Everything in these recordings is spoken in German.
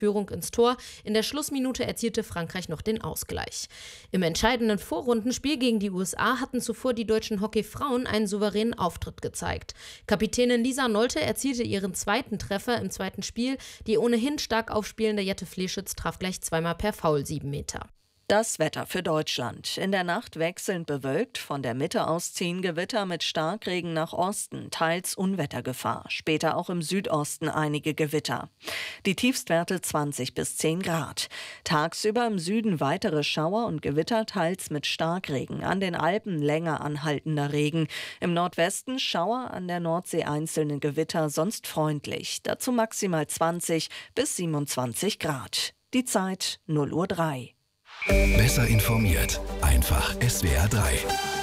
Führung ins Tor. In der Schlussminute erzielte Frankreich noch den Ausgleich. Im entscheidenden Vorrundenspiel gegen die USA hatten zuvor die deutschen Hockeyfrauen einen souveränen Auftritt gezeigt. Kapitänin Lisa Nolte erzielte ihren zweiten Treffer im zweiten Spiel. Die ohnehin stark aufspielende Jette Fleschitz traf gleich zweimal per Foul 7 Meter. Das Wetter für Deutschland. In der Nacht wechselnd bewölkt, von der Mitte aus ziehen Gewitter mit Starkregen nach Osten, teils Unwettergefahr. Später auch im Südosten einige Gewitter. Die Tiefstwerte 20 bis 10 Grad. Tagsüber im Süden weitere Schauer und Gewitter, teils mit Starkregen. An den Alpen länger anhaltender Regen. Im Nordwesten Schauer, an der Nordsee einzelne Gewitter, sonst freundlich. Dazu maximal 20 bis 27 Grad. Die Zeit 0:03 Uhr. Besser informiert. Einfach SWR 3.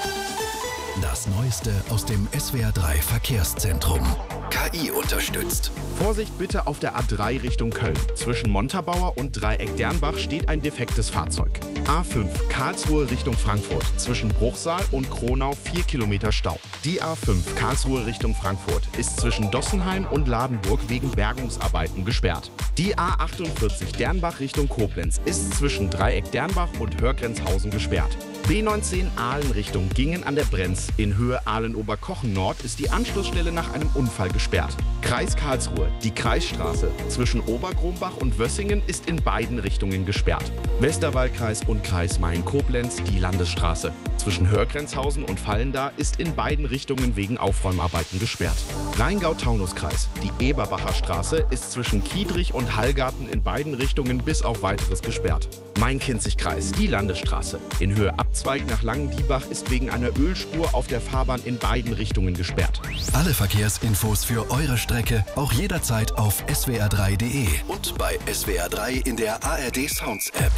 Das Neueste aus dem SWR 3 Verkehrszentrum. KI unterstützt. Vorsicht bitte auf der A3 Richtung Köln. Zwischen Montabaur und Dreieck Dernbach steht ein defektes Fahrzeug. A5 Karlsruhe Richtung Frankfurt. Zwischen Bruchsal und Kronau 4 Kilometer Stau. Die A5 Karlsruhe Richtung Frankfurt ist zwischen Dossenheim und Ladenburg wegen Bergungsarbeiten gesperrt. Die A48 Dernbach Richtung Koblenz ist zwischen Dreieck Dernbach und Hörgrenzhausen gesperrt. B19 Aalen Richtung Gingen an der Brenz. In Höhe Aalen-Oberkochen Nord ist die Anschlussstelle nach einem Unfall gesperrt. Kreis Karlsruhe, die Kreisstraße zwischen Oberkrombach und Wössingen ist in beiden Richtungen gesperrt. Westerwaldkreis und Kreis Main-Koblenz die Landesstraße. Zwischen Hörgrenzhausen und Vallendar ist in beiden Richtungen wegen Aufräumarbeiten gesperrt. Rheingau-Taunus-Kreis, die Eberbacher Straße ist zwischen Kiedrich und Hallgarten in beiden Richtungen bis auf Weiteres gesperrt. Main-Kinzig-Kreis, die Landesstraße. In Höhe Abzweig nach Langendiebach ist wegen einer Ölspur auf der Fahrbahn in beiden Richtungen gesperrt. Alle Verkehrsinfos für eure Strecke auch jederzeit auf swr3.de und bei SWR 3 in der ARD Sounds App.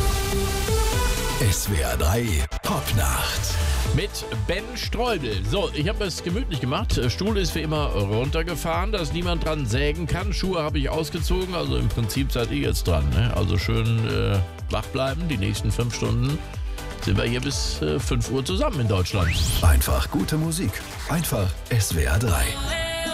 SWR 3 Popnacht. Mit Ben Streubel. So, ich habe es gemütlich gemacht. Stuhl ist wie immer runtergefahren, dass niemand dran sägen kann. Schuhe habe ich ausgezogen, also im Prinzip seid ihr jetzt dran. Ne? Also schön wach bleiben, die nächsten 5 Stunden. Sind wir hier bis 5 Uhr zusammen in Deutschland. Einfach gute Musik. Einfach SWR 3.